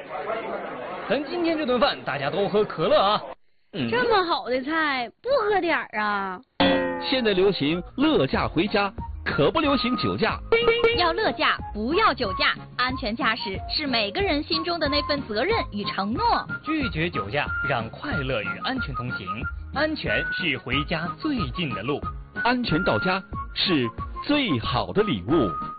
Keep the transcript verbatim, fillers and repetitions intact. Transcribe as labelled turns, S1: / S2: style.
S1: 咱今天这顿饭大家都喝可乐啊。
S2: 嗯、这么好的菜不喝点儿啊？
S3: 现在流行乐驾回家，可不流行酒驾。
S4: 要乐驾，不要酒驾。安全驾驶是每个人心中的那份责任与承诺。
S1: 拒绝酒驾，让快乐与安全同行。安全是回家最近的路，
S3: 安全到家是最好的礼物。